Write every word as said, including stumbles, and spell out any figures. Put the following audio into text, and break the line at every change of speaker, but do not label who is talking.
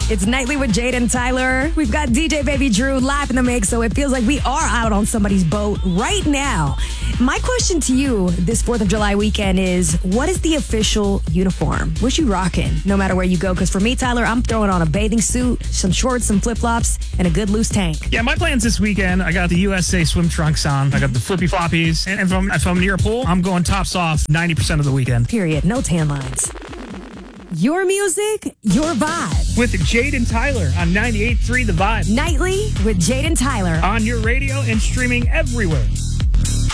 It's Nightly with Jade and Tyler. We've got D J Baby Drew live in the mix, so it feels like we are out on somebody's boat right now. My question to you this fourth of July weekend is, what is the official uniform? What you rocking, no matter where you go? Because for me, Tyler, I'm throwing on a bathing suit, some shorts, some flip-flops, and a good loose tank.
Yeah, my plans this weekend, I got the U S A swim trunks on. I got the flippy floppies. And if I'm, if I'm near a pool, I'm going tops off ninety percent of the weekend.
Period. No tan lines. Your music, your vibe.
With Jade and Tyler on ninety-eight point three The Vibe.
Nightly with Jade and Tyler.
On your radio and streaming everywhere.